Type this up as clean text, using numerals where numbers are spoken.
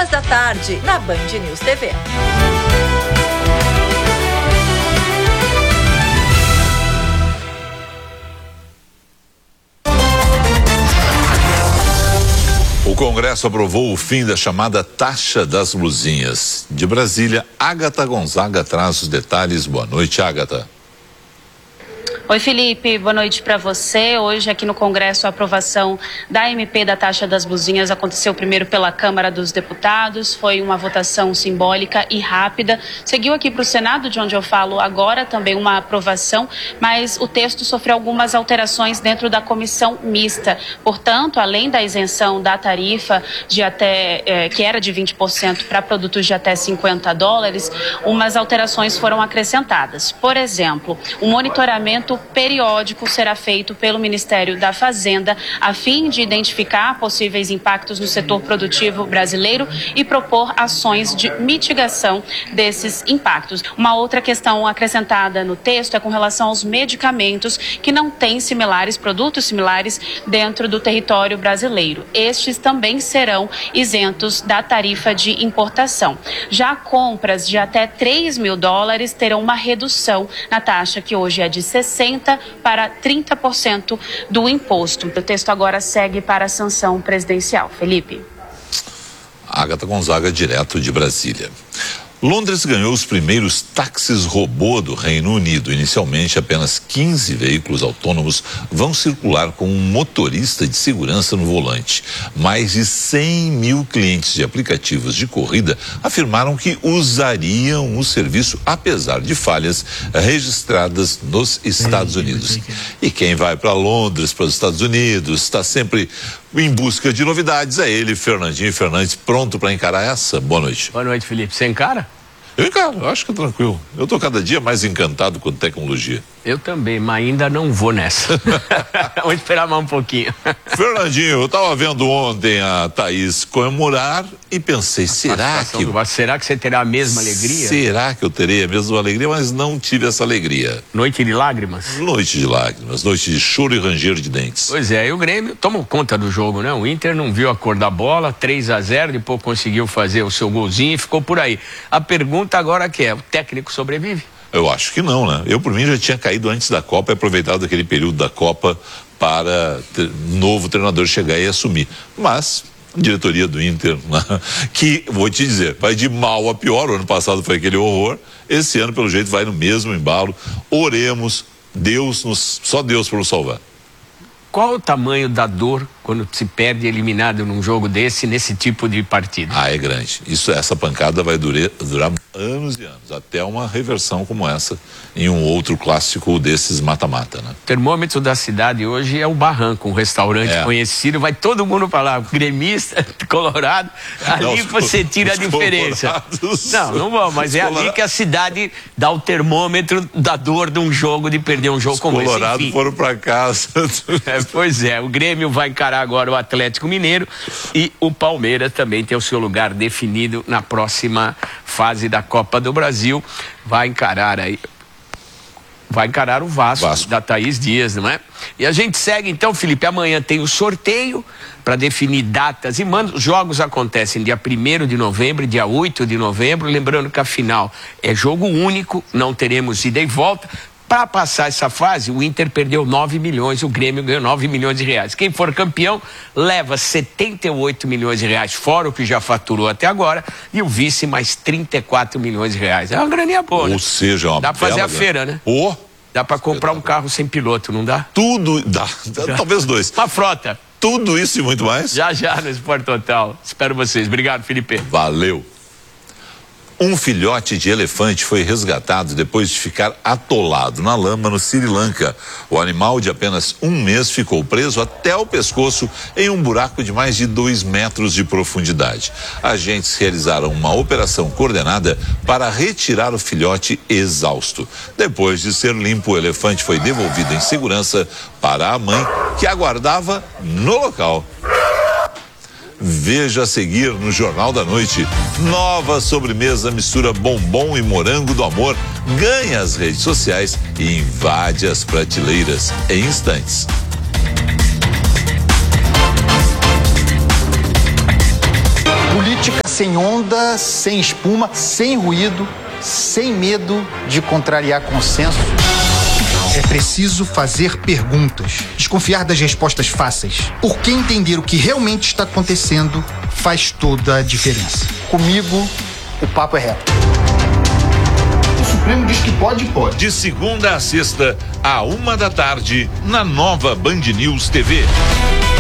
14h, na Band News TV. O Congresso aprovou o fim da chamada taxa das blusinhas. De Brasília, Ágata Gonzaga traz os detalhes. Boa noite, Ágata. Oi, Felipe, boa noite para você. Hoje aqui no Congresso a aprovação da MP da taxa das blusinhas aconteceu primeiro pela Câmara dos Deputados, foi uma votação simbólica e rápida. Seguiu aqui para o Senado, de onde eu falo agora, também uma aprovação, mas o texto sofreu algumas alterações dentro da comissão mista. Portanto, além da isenção da tarifa de até, que era de 20% para produtos de até $50, umas alterações foram acrescentadas. Por exemplo, o monitoramento periódico será feito pelo Ministério da Fazenda a fim de identificar possíveis impactos no setor produtivo brasileiro e propor ações de mitigação desses impactos. Uma outra questão acrescentada no texto é com relação aos medicamentos que não têm produtos similares dentro do território brasileiro. Estes também serão isentos da tarifa de importação. Já compras de até $3 mil terão uma redução na taxa, que hoje é de 60% para 30% do imposto. O texto agora segue para a sanção presidencial. Felipe. Ágata Gonzaga, direto de Brasília. Londres ganhou os primeiros táxis robô do Reino Unido. Inicialmente, apenas 15 veículos autônomos vão circular com um motorista de segurança no volante. Mais de 100 mil clientes de aplicativos de corrida afirmaram que usariam o serviço, apesar de falhas registradas nos Estados Unidos. E quem vai para Londres, para os Estados Unidos, está sempre em busca de novidades. É ele, Fernandinho Fernandes, pronto para encarar essa? Boa noite. Boa noite, Felipe. Você encara? Eu encaro, eu acho que é tranquilo. Eu tô cada dia mais encantado com tecnologia. Eu também, mas ainda não vou nessa. Vamos esperar mais um pouquinho. Fernandinho, eu tava vendo ontem a Thaís comemorar e pensei, será que você terá a mesma alegria? Será que eu terei a mesma alegria? Mas não tive essa alegria. Noite de lágrimas? Noite de lágrimas, noite de choro e ranger de dentes. Pois é, e o Grêmio tomou conta do jogo, né? O Inter não viu a cor da bola, 3-0, depois conseguiu fazer o seu golzinho e ficou por aí. A pergunta agora que é, o técnico sobrevive? Eu acho que não, né? Eu, por mim, já tinha caído antes da Copa e aproveitado aquele período da Copa para novo treinador chegar e assumir. Mas a diretoria do Inter, né? Que, vou te dizer, vai de mal a pior. O ano passado foi aquele horror. Esse ano, pelo jeito, vai no mesmo embalo. Oremos, só Deus para nos salvar. Qual o tamanho da dor quando se perde eliminado num jogo nesse tipo de partida? É grande. Essa pancada vai durar anos e anos, até uma reversão como essa em um outro clássico desses mata-mata, né? O termômetro da cidade hoje é o Barranco, um restaurante conhecido, vai todo mundo para lá, gremista, colorado, ali você tira a diferença. Não vamos, mas é ali que a cidade dá o termômetro da dor de um jogo, de perder um jogo como esse. Os colorados foram para casa. Pois é, o Grêmio vai encarar agora o Atlético Mineiro e o Palmeiras também tem o seu lugar definido na próxima fase da Copa do Brasil. Vai encarar o Vasco da Thaís Dias, não é? E a gente segue então, Felipe, amanhã tem o sorteio para definir datas e mandos. Os jogos acontecem dia 1º de novembro, dia 8 de novembro, lembrando que a final é jogo único, não teremos ida e volta. Para passar essa fase, o Inter perdeu 9 milhões, o Grêmio ganhou 9 milhões de reais. Quem for campeão leva 78 milhões de reais, fora o que já faturou até agora, e o vice mais 34 milhões de reais. É uma graninha boa, né? Ou seja, uma dá para fazer a feira, né? Dá para comprar um carro sem piloto, não dá? Tudo dá, talvez 2. Uma frota. Tudo isso e muito mais? Já no Esporte Total. Espero vocês. Obrigado, Felipe. Valeu. Um filhote de elefante foi resgatado depois de ficar atolado na lama no Sri Lanka. O animal de apenas 1 mês ficou preso até o pescoço em um buraco de mais de 2 metros de profundidade. Agentes realizaram uma operação coordenada para retirar o filhote exausto. Depois de ser limpo, o elefante foi devolvido em segurança para a mãe, que aguardava no local. Veja a seguir no Jornal da Noite. Nova sobremesa mistura bombom e morango do amor ganha as redes sociais e invade as prateleiras em instantes. Política sem onda, sem espuma, sem ruído, sem medo de contrariar consenso. É preciso fazer perguntas, desconfiar das respostas fáceis, porque entender o que realmente está acontecendo faz toda a diferença. Comigo, o papo é reto. O Supremo diz que pode. De segunda a sexta, à 1 da tarde, na nova Band News TV.